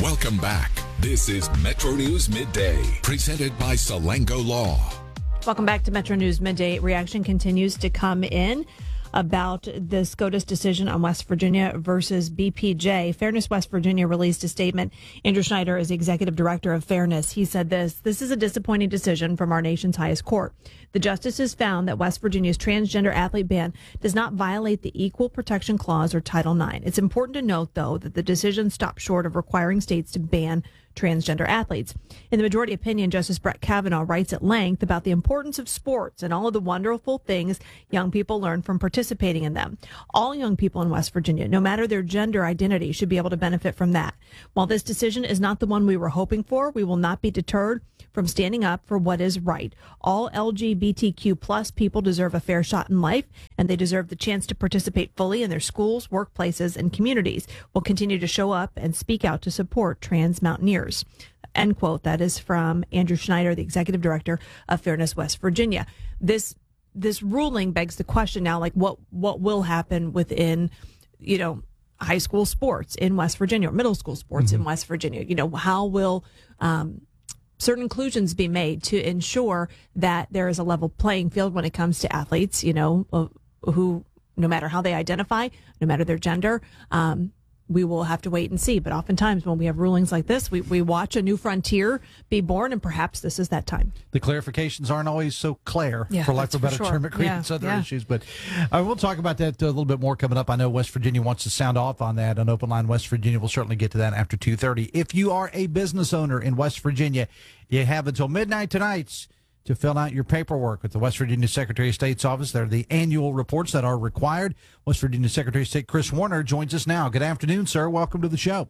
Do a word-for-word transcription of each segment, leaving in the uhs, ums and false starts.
Welcome back. This is Metro News Midday, presented by Salango Law. Welcome back to Metro News Midday. Reaction continues to come in about the SCOTUS decision on West Virginia versus B P J. Fairness West Virginia released a statement. Andrew Schneider is the executive director of Fairness. He said this, this is a disappointing decision from our nation's highest court. The justices found that West Virginia's transgender athlete ban does not violate the Equal Protection Clause or Title nine. It's important to note, though, that the decision stopped short of requiring states to ban transgender athletes. In the majority opinion, Justice Brett Kavanaugh writes at length about the importance of sports and all of the wonderful things young people learn from participating in them. All young people in West Virginia, no matter their gender identity, should be able to benefit from that. While this decision is not the one we were hoping for, we will not be deterred from standing up for what is right. All L G B T Q plus people deserve a fair shot in life, and they deserve the chance to participate fully in their schools, workplaces, and communities. We'll continue to show up and speak out to support trans mountaineers. End quote. That is from Andrew Schneider, the executive director of Fairness West Virginia. This this ruling begs the question now, like what what will happen within, you know, high school sports in West Virginia or middle school sports mm-hmm. in West Virginia? You know, how will um, certain inclusions be made to ensure that there is a level playing field when it comes to athletes, you know, who, no matter how they identify, no matter their gender, um, we will have to wait and see. But oftentimes when we have rulings like this, we, we watch a new frontier be born, and perhaps this is that time. The clarifications aren't always so clear, yeah, for lack of a better sure. term. It creates yeah, other yeah. issues. But I will talk about that a little bit more coming up. I know West Virginia wants to sound off on that on Open Line West Virginia. We'll certainly get to that after two thirty. If you are a business owner in West Virginia, you have until midnight tonight to fill out your paperwork with the West Virginia Secretary of State's office. They're the annual reports that are required. West Virginia Secretary of State Chris Warner joins us now. Good afternoon, sir. Welcome to the show.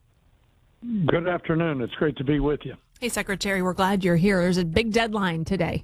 Good afternoon. It's great to be with you. Hey, Secretary, we're glad you're here. There's a big deadline today.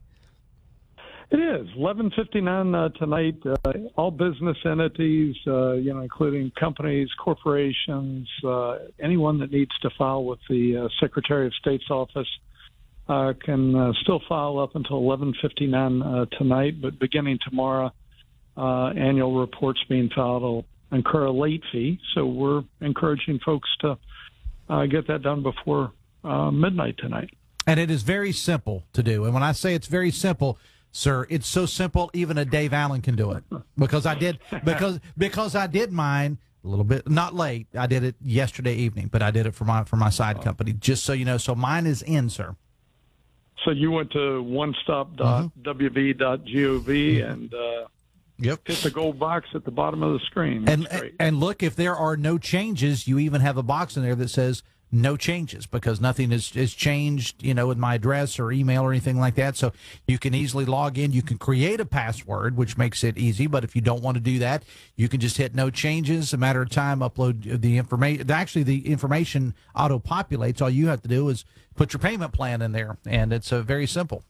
It is eleven fifty-nine uh, tonight. Uh, all business entities, uh, you know, including companies, corporations, uh, anyone that needs to file with the uh, Secretary of State's office uh, can uh, still file up until eleven fifty-nine uh, tonight. But beginning tomorrow, uh, annual reports being filed will incur a late fee. So we're encouraging folks to uh, get that done before uh, midnight tonight. And it is very simple to do. And when I say it's very simple, sir, it's so simple even a Dave Allen can do it, because I did because because I did mine a little bit not late. I did it yesterday evening, but I did it for my for my side company. Just so you know, so mine is in, sir. So you went to one stop dot w v dot gov mm-hmm. and uh, yep. hit the gold box at the bottom of the screen. That's and great. And look, if there are no changes, you even have a box in there that says no changes, because nothing is, is changed, you know, with my address or email or anything like that. So you can easily log in. You can create a password, which makes it easy. But if you don't want to do that, you can just hit no changes. A matter of time, upload the information. Actually, the information auto-populates. All you have to do is put your payment plan in there, and it's uh, very simple.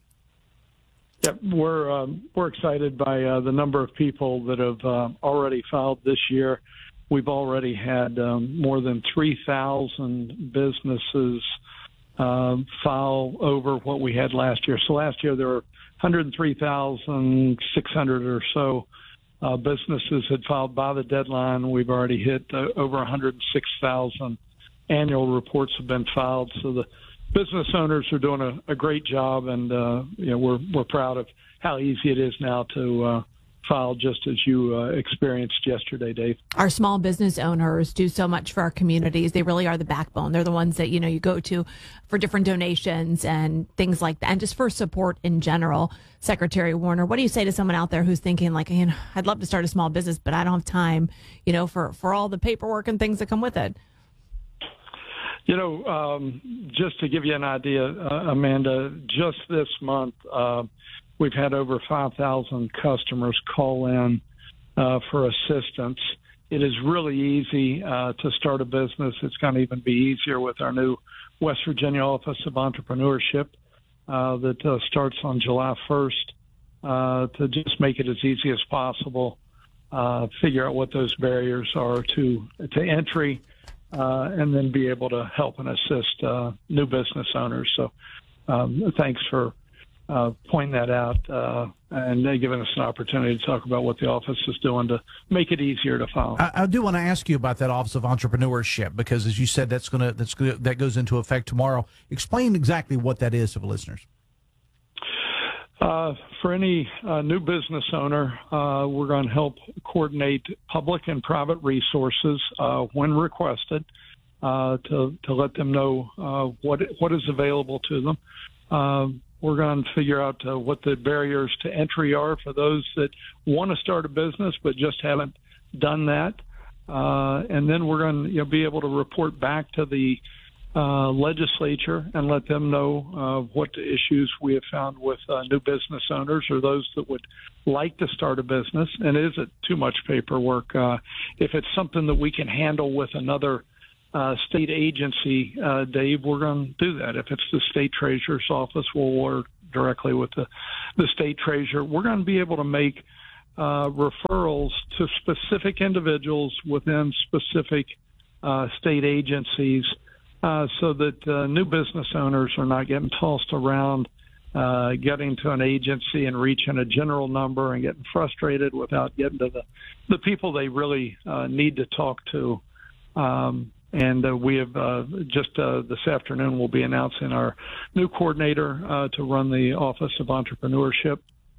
Yep, we're um, we're excited by uh, the number of people that have uh, already filed this year. We've already had um, more than three thousand businesses uh, file over what we had last year. So last year there were one hundred three thousand six hundred or so uh, businesses had filed by the deadline. We've already hit uh, over one hundred six thousand annual reports have been filed. So the business owners are doing a, a great job, and uh, you know, we're we're proud of how easy it is now to uh, file, just as you uh, experienced yesterday, Dave. Our small business owners do so much for our communities. They really are the backbone. They're the ones that, you know, you go to for different donations and things like that, and just for support in general. Secretary Warner, what do you say to someone out there who's thinking, like, you know, I'd love to start a small business, but I don't have time, you know, for, for all the paperwork and things that come with it? You know, um, just to give you an idea, uh, Amanda, just this month, uh, we've had over five thousand customers call in uh, for assistance. It is really easy uh, to start a business. It's going to even be easier with our new West Virginia Office of Entrepreneurship uh, that uh, starts on July first uh, to just make it as easy as possible, uh, figure out what those barriers are to to entry, uh, and then be able to help and assist uh, new business owners. So um, thanks for Uh, point that out. Uh, and they're giving us an opportunity to talk about what the office is doing to make it easier to file. I, I do want to ask you about that Office of Entrepreneurship, because as you said, that's going to that's gonna, that goes into effect tomorrow. Explain exactly what that is to the listeners. Uh, for any uh, new business owner, uh, we're going to help coordinate public and private resources uh, when requested uh, to to let them know uh, what what is available to them. Uh, we're going to figure out uh, what the barriers to entry are for those that want to start a business but just haven't done that, uh, and then we're going to you know, be able to report back to the Uh, legislature and let them know uh, what issues we have found with uh, new business owners or those that would like to start a business. And is it too much paperwork? Uh, if it's something that we can handle with another uh, state agency, uh, Dave, we're going to do that. If it's the state treasurer's office, we'll work directly with the, the state treasurer. We're going to be able to make uh, referrals to specific individuals within specific uh, state agencies, Uh, so that uh, new business owners are not getting tossed around, uh, getting to an agency and reaching a general number and getting frustrated without getting to the, the people they really uh, need to talk to. Um, and uh, we have uh, just uh, this afternoon, we'll be announcing our new coordinator uh, to run the Office of Entrepreneurship.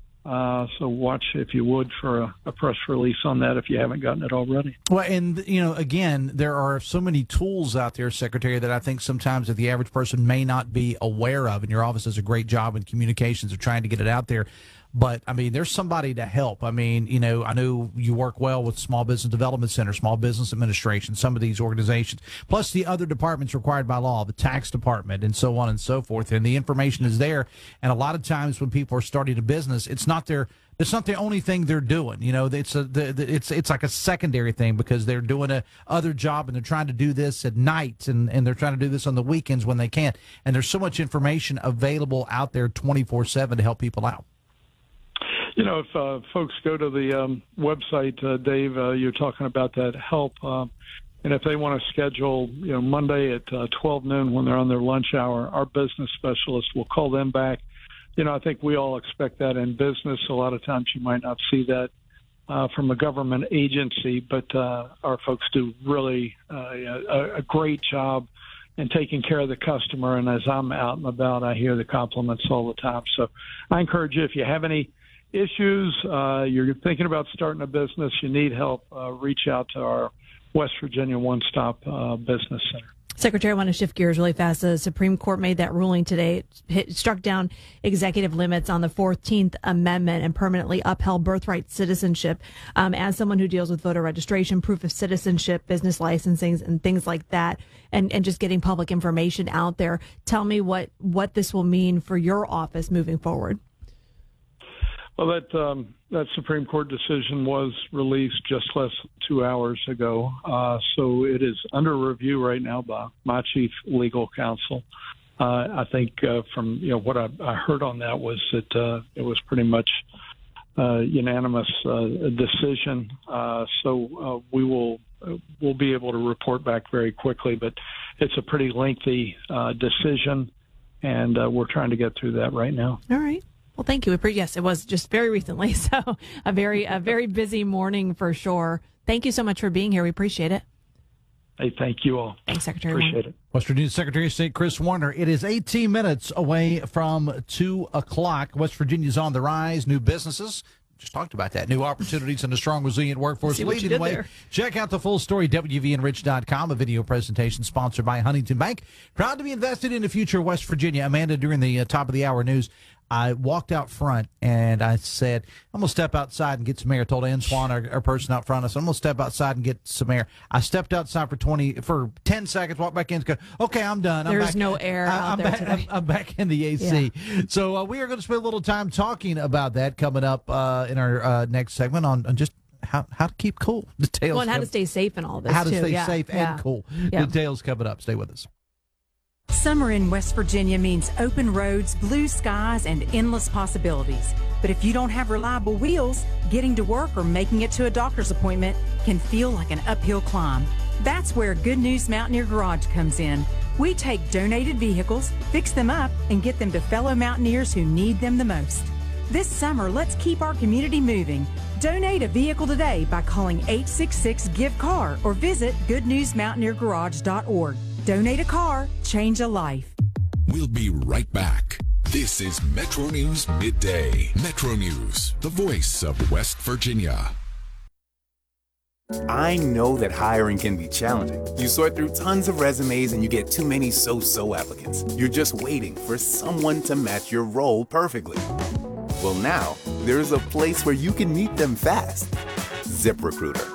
Uh, so watch, if you would, for a, a press release on that if you haven't gotten it already. Well, and, you know, again, there are so many tools out there, Secretary, that I think sometimes that the average person may not be aware of, and your office does a great job in communications of trying to get it out there. But, I mean, there's somebody to help. I mean, you know, I know you work well with Small Business Development Center, Small Business Administration, some of these organizations, plus the other departments required by law, the tax department, and so on and so forth. And the information is there. And a lot of times when people are starting a business, it's not their it's not the only thing they're doing. You know, it's a the, the, it's it's like a secondary thing because they're doing a other job and they're trying to do this at night and, and they're trying to do this on the weekends when they can't. And there's so much information available out there twenty-four seven to help people out. You know, if uh, folks go to the um, website, uh, Dave, uh, you're talking about that help, uh, and if they want to schedule, you know, Monday at uh, twelve noon when they're on their lunch hour, our business specialist will call them back. You know, I think we all expect that in business. A lot of times you might not see that uh, from a government agency, but uh, our folks do really uh, a, a great job in taking care of the customer. And as I'm out and about, I hear the compliments all the time. So I encourage you, if you have any issues, uh, you're thinking about starting a business, you need help, uh, reach out to our West Virginia One Stop uh, Business Center. Secretary, I want to shift gears really fast. The Supreme Court made that ruling today. It struck down executive limits on the fourteenth Amendment and permanently upheld birthright citizenship. Um, as someone who deals with voter registration, proof of citizenship, business licensing, and things like that, and, and just getting public information out there, tell me what, what this will mean for your office moving forward. Well, that um, that Supreme Court decision was released just less than two hours ago, uh, so it is under review right now by my chief legal counsel. Uh, I think uh, from you know what I, I heard on that was that uh, it was pretty much uh, unanimous uh, decision. Uh, so uh, we will we'll be able to report back very quickly, but it's a pretty lengthy uh, decision, and uh, we're trying to get through that right now. All right. Well, thank you. Yes, it was just very recently, so a very a very busy morning for sure. Thank you so much for being here. We appreciate it. Hey, thank you all. Thanks, Secretary. Appreciate it. West Virginia Secretary of State Chris Warner. It is eighteen minutes away from two o'clock. West Virginia's on the rise. New businesses. Just talked about that. New opportunities and a strong, resilient workforce leading the way. There. Check out the full story, W V N Rich dot com, a video presentation sponsored by Huntington Bank. Proud to be invested in the future of West Virginia. Amanda, during the uh, top of the hour news, I walked out front and I said, I'm going to step outside and get some air. I told Antoine, our, our person out front, I said, I'm going to step outside and get some air. I stepped outside for twenty, for ten seconds, walked back in, and go, okay, I'm done. I'm There's back. no air I, out I'm there back, today. I'm, I'm back in the A C. Yeah. So uh, we are going to spend a little time talking about that coming up uh, in our uh, next segment on, on just how, how to keep cool. Details. Well, and how coming, to stay safe in all this, How to too. stay yeah. safe yeah. and cool. Yeah. Details coming up. Stay with us. Summer in West Virginia means open roads, blue skies, and endless possibilities. But if you don't have reliable wheels, getting to work or making it to a doctor's appointment can feel like an uphill climb. That's where Good News Mountaineer Garage comes in. We take donated vehicles, fix them up, and get them to fellow mountaineers who need them the most. This summer, let's keep our community moving. Donate a vehicle today by calling eight six six, give car or visit good news mountaineer garage dot org. Donate a car, change a life. We'll be right back. This is Metro News Midday. Metro News, the voice of West Virginia. I know that hiring can be challenging. You sort through tons of resumes and you get too many so-so applicants. You're just waiting for someone to match your role perfectly. Well, now, there's a place where you can meet them fast. ZipRecruiter.